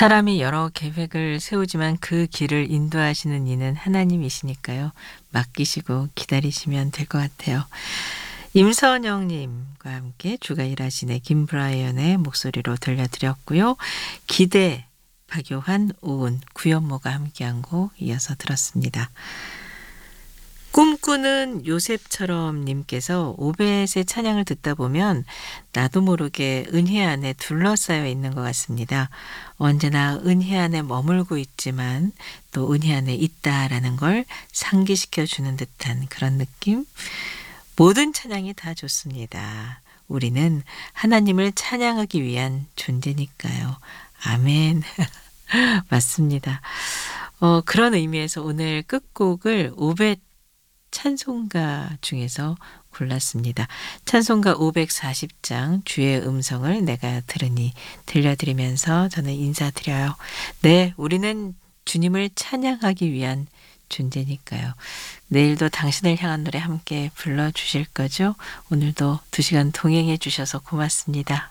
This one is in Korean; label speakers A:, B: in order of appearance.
A: 사람이 여러 계획을 세우지만 그 길을 인도하시는 이는 하나님이시니까요. 맡기시고 기다리시면 될 것 같아요. 임선영 님과 함께 주가 일하시네 김브라이언의 목소리로 들려드렸고요. 기대, 박요한, 오은, 구연모가 함께한 곡 이어서 들었습니다. 꿈꾸는 요셉처럼 님께서 오벳의 찬양을 듣다 보면 나도 모르게 은혜 안에 둘러싸여 있는 것 같습니다. 언제나 은혜 안에 머물고 있지만 또 은혜 안에 있다라는 걸 상기시켜 주는 듯한 그런 느낌. 모든 찬양이 다 좋습니다. 우리는 하나님을 찬양하기 위한 존재니까요. 아멘. 맞습니다. 그런 의미에서 오늘 끝곡을 오벳 찬송가 중에서 골랐습니다. 찬송가 540장 주의 음성을 내가 들으니 들려드리면서 저는 인사드려요. 네, 우리는 주님을 찬양하기 위한 존재니까요. 내일도 당신을 향한 노래 함께 불러주실 거죠? 오늘도 2시간 동행해 주셔서 고맙습니다.